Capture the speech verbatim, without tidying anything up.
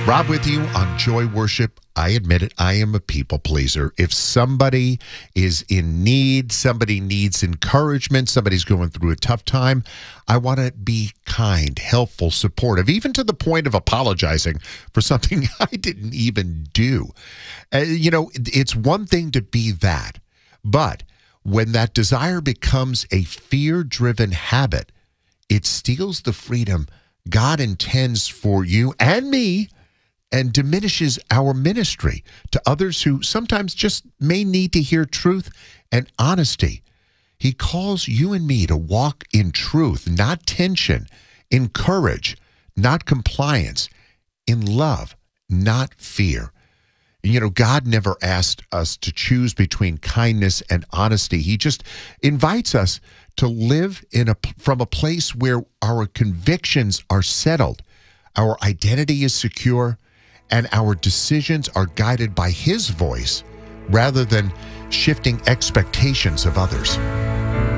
Rob with you on Joy Worship. I admit it, I am a people pleaser. If somebody is in need, somebody needs encouragement, somebody's going through a tough time, I want to be kind, helpful, supportive, even to the point of apologizing for something I didn't even do. Uh, you know, it's one thing to be that, but when that desire becomes a fear-driven habit, it steals the freedom God intends for you and me and diminishes our ministry to others who sometimes just may need to hear truth and honesty. He calls you and me to walk in truth, not tension, in courage, not compliance, in love, not fear. You know, God never asked us to choose between kindness and honesty. He just invites us to live in a from a place where our convictions are settled, our identity is secure, and our decisions are guided by His voice rather than shifting expectations of others.